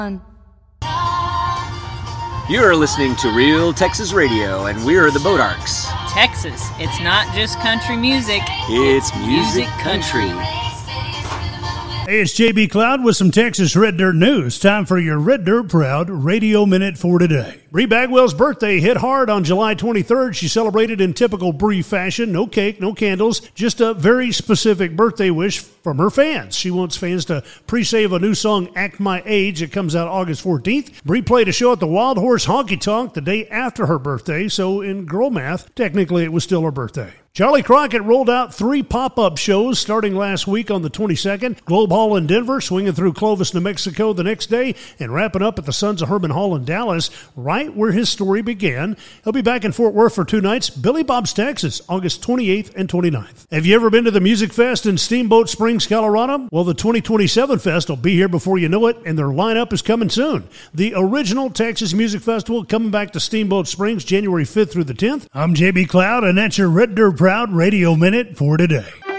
You are listening to Real Texas Radio, and we're the Bodarks. Texas, it's not just country music. It's music country. Hey, it's JB Cloud with some Texas Red Dirt news. Time for your Red Dirt Proud Radio Minute for today. Bree Bagwell's birthday hit hard on July 23rd. She celebrated in typical Bree fashion. No cake, no candles, just a very specific birthday wish from her fans. She wants fans to pre-save a new song, Act My Age. It comes out August 14th. Bree played a show at the Wild Horse Honky Tonk the day after her birthday, so in girl math, technically it was still her birthday. Charlie Crockett rolled out 3 pop-up shows starting last week on the 22nd. Globe Hall in Denver, swinging through Clovis, New Mexico the next day, and wrapping up at the Sons of Herman Hall in Dallas, right where his story began. He'll be back in Fort Worth for 2 nights. Billy Bob's Texas, August 28th and 29th. Have you ever been to the Music Fest in Steamboat Springs, Colorado? Well, the 2027 Fest will be here before you know it, and their lineup is coming soon. The original Texas Music Festival coming back to Steamboat Springs January 5th through the 10th. I'm JB Cloud, and that's your Red Dirt Proud Radio Minute for today.